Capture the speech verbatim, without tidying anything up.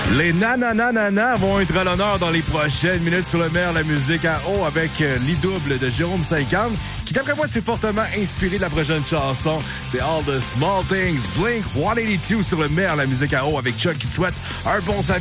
Les nanananana vont être à l'honneur dans les prochaines minutes sur le maire la musique à eau avec euh, l'e-double de Jérôme cinquante, qui d'après moi s'est fortement inspiré de la prochaine chanson. C'est All the Small Things, Blink cent quatre-vingt-deux sur le maire la musique à eau avec Chuck qui te souhaite un bon samedi.